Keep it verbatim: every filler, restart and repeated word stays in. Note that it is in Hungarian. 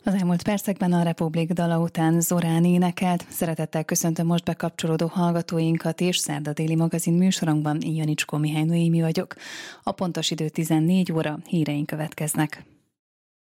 Az elmúlt percekben a Republik dala után Zorán énekelt. Szeretettel köszöntöm most bekapcsolódó hallgatóinkat, és Szerda déli magazin műsorunkban Janicskó Mihály Noémi vagyok. A pontos idő tizennégy óra, híreink következnek.